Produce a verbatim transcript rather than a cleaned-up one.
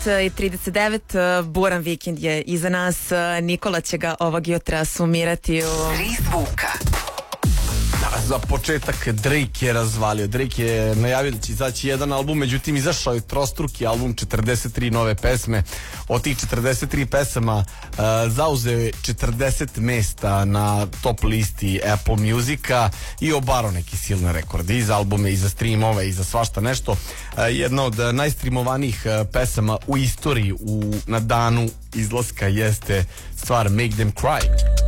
i trideset devet, buran vikend je iza nas. Nikola će ga ovog jutra sumirati u... Tri zvuka. Za početak Drake je razvalio. Drake je najavio da će izaći jedan album, međutim izašao je trostruki album, četrdeset tri nove pesme. Od tih četrdeset tri pesama uh, zauzeo je četrdeset mesta na top listi Apple Musica i obaro neki silne rekorde i za albume, i za streamove, i za svašta nešto. Uh, jedna od najstreamovanijih uh, pesama u istoriji u, na danu izlaska jeste stvar Make Them Cry.